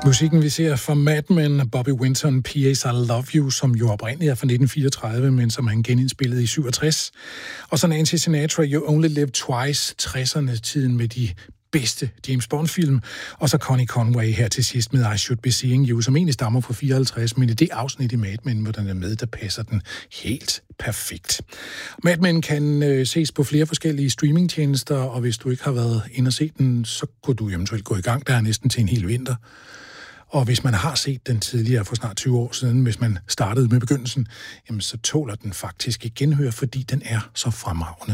Musikken, vi ser fra Mad Men, Bobby Winton, P.A.'s I Love You, som jo oprindeligt er fra 1934, men som han genindspillede i 67. Og så Nancy Sinatra, You Only Live Twice, 60'erne-tiden med de bedste James Bond-film. Og så Connie Conway her til sidst med I Should Be Seeing You, som egentlig stammer fra 54, men i det afsnit i Mad Men, hvor den er med, der passer den helt perfekt. Mad Men kan ses på flere forskellige streamingtjenester, og hvis du ikke har været inde og set den, så kunne du eventuelt gå i gang. Der er næsten til en hel vinter. Og hvis man har set den tidligere for snart 20 år siden, hvis man startede med begyndelsen, jamen så tåler den faktisk et genhør, fordi den er så fremragende.